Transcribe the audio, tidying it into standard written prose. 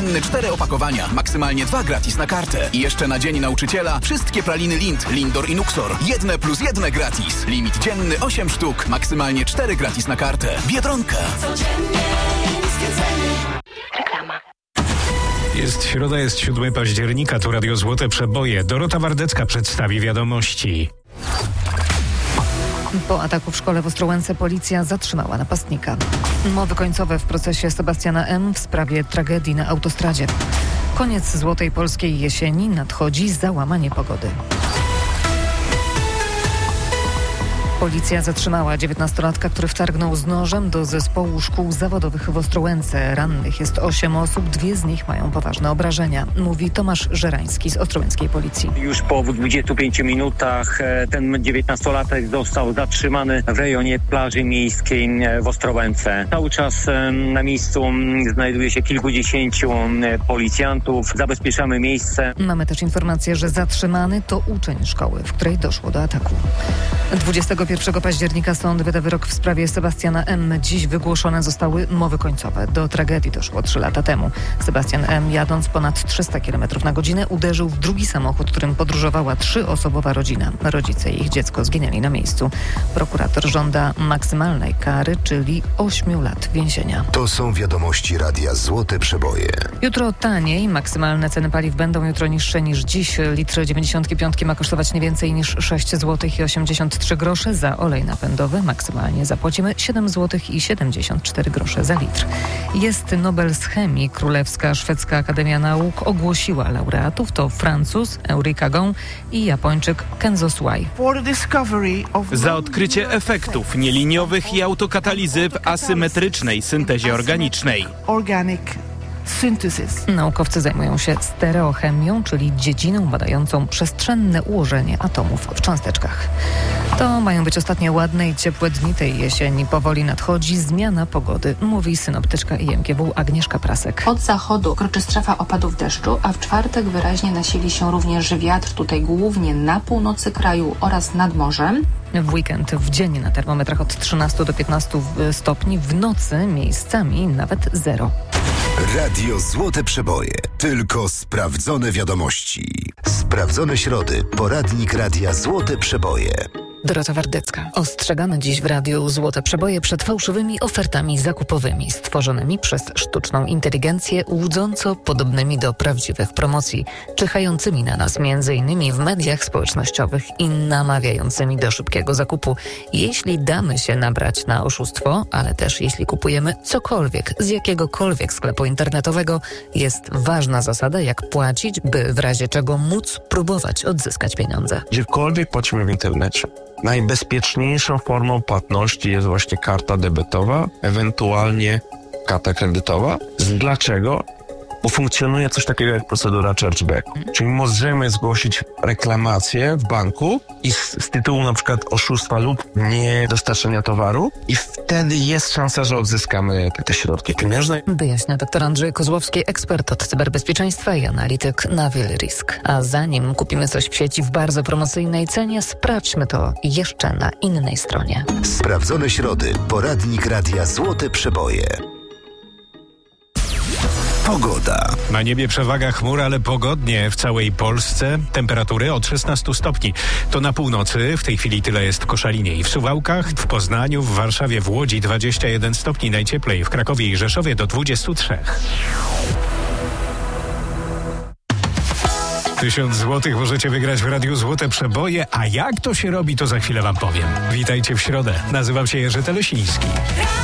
dzienny 4 opakowania, maksymalnie 2 gratis na kartę. I jeszcze na Dzień Nauczyciela wszystkie praliny Lindt, Lindor i Nuxor. 1+1 gratis. Limit dzienny 8 sztuk, maksymalnie 4 gratis na kartę. Biedronka. Codziennie niskie ceny. Reklama. Jest środa, jest 7 października, tu Radio Złote Przeboje. Dorota Wardecka przedstawi wiadomości. Po ataku w szkole w Ostrołęce policja zatrzymała napastnika. Mowy końcowe w procesie Sebastiana M. w sprawie tragedii na autostradzie. Koniec złotej polskiej jesieni, nadchodzi załamanie pogody. Policja zatrzymała 19-latka, który wtargnął z nożem do zespołu szkół zawodowych w Ostrołęce. Rannych jest 8 osób, 2 z nich mają poważne obrażenia, mówi Tomasz Żerański z ostrołęckiej policji. Już po 25 minutach ten 19-latek został zatrzymany w rejonie plaży miejskiej w Ostrołęce. Cały czas na miejscu znajduje się kilkudziesięciu policjantów. Zabezpieczamy miejsce. Mamy też informację, że zatrzymany to uczeń szkoły, w której doszło do ataku. 21 października sąd wyda wyrok w sprawie Sebastiana M. Dziś wygłoszone zostały mowy końcowe. Do tragedii doszło 3 lata temu. Sebastian M., jadąc ponad 300 km na godzinę, uderzył w drugi samochód, którym podróżowała 3-osobowa rodzina. Rodzice i ich dziecko zginęli na miejscu. Prokurator żąda maksymalnej kary, czyli 8 lat więzienia. To są wiadomości Radia Złote Przeboje. Jutro taniej. Maksymalne ceny paliw będą jutro niższe niż dziś. Litr 95 ma kosztować nie więcej niż 6 zł i 83 grosze. Za olej napędowy maksymalnie zapłacimy 7 zł i 74 grosze za litr. Jest Nobel z chemii. Królewska Szwedzka Akademia Nauk ogłosiła laureatów. To Francuz Enrique Agon i Japończyk Kenzo Suai. Za odkrycie efektów nieliniowych i autokatalizy w asymetrycznej syntezie organicznej. Naukowcy zajmują się stereochemią, czyli dziedziną badającą przestrzenne ułożenie atomów w cząsteczkach. To mają być ostatnie ładne i ciepłe dni tej jesieni. Powoli nadchodzi zmiana pogody, mówi synoptyczka IMGW Agnieszka Prasek. Od zachodu kroczy strefa opadów deszczu, a w czwartek wyraźnie nasili się również wiatr, tutaj głównie na północy kraju oraz nad morzem. W weekend w dzień na termometrach od 13 do 15 stopni, w nocy miejscami nawet 0. Radio Złote Przeboje. Tylko sprawdzone wiadomości. Sprawdzone środy. Poradnik Radia Złote Przeboje. Dorota Wardecka. Ostrzegamy dziś w Radiu Złote Przeboje przed fałszywymi ofertami zakupowymi stworzonymi przez sztuczną inteligencję, łudząco podobnymi do prawdziwych promocji, czyhającymi na nas m.in. w mediach społecznościowych i namawiającymi do szybkiego zakupu. Jeśli damy się nabrać na oszustwo, ale też jeśli kupujemy cokolwiek z jakiegokolwiek sklepu internetowego, jest ważna zasada, jak płacić, by w razie czego móc próbować odzyskać pieniądze. Gdziekolwiek płacimy w internecie, najbezpieczniejszą formą płatności jest właśnie karta debetowa, ewentualnie karta kredytowa. Dlaczego? Bo funkcjonuje coś takiego jak procedura chargebacku. Czyli możemy zgłosić reklamację w banku i z tytułu na przykład oszustwa lub niedostarczenia towaru i wtedy jest szansa, że odzyskamy te środki pieniężne. Wyjaśnia dr Andrzej Kozłowski, ekspert od cyberbezpieczeństwa i analityk na Risk. A zanim kupimy coś w sieci w bardzo promocyjnej cenie, sprawdźmy to jeszcze na innej stronie. Sprawdzone środy. Poradnik Radia Złote Przeboje. Pogoda. Na niebie przewaga chmur, ale pogodnie w całej Polsce. Temperatury od 16 stopni. To na północy. W tej chwili tyle jest w Koszalinie i w Suwałkach. W Poznaniu, w Warszawie, w Łodzi 21 stopni. Najcieplej w Krakowie i Rzeszowie do 23. 1000 złotych możecie wygrać w Radiu Złote Przeboje, a jak to się robi, to za chwilę wam powiem. Witajcie w środę. Nazywam się Jerzy Telesiński.